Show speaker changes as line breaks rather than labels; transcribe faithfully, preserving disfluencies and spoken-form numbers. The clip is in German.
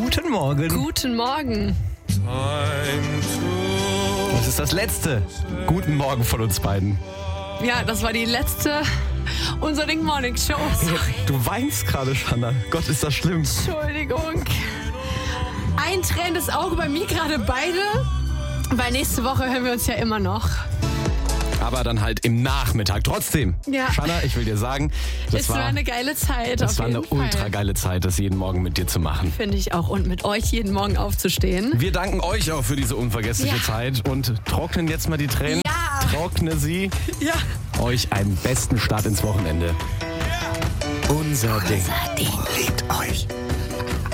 Guten Morgen.
Guten Morgen.
Das ist das letzte Guten Morgen von uns beiden.
Ja, das war die letzte Unser Ding Morning Show. Sorry.
Du weinst gerade, Shanna. Gott, ist das schlimm.
Entschuldigung. Ein tränendes Auge bei mir gerade beide, weil nächste Woche hören wir uns ja immer noch.
Aber dann halt im Nachmittag. Trotzdem,
Ja.
Shanna, ich will dir sagen, das
Es
war,
war eine geile Zeit.
das
auf
war eine
jeden Fall.
ultra geile Zeit, das jeden Morgen mit dir zu machen.
Finde ich auch. Und mit euch jeden Morgen aufzustehen.
Wir danken euch auch für diese unvergessliche
Ja.
Zeit und trocknen jetzt mal die Tränen.
Ja.
Trockne sie.
Ja.
Euch einen besten Start ins Wochenende. Unser Ding.
Unser Ding.
Liebt euch.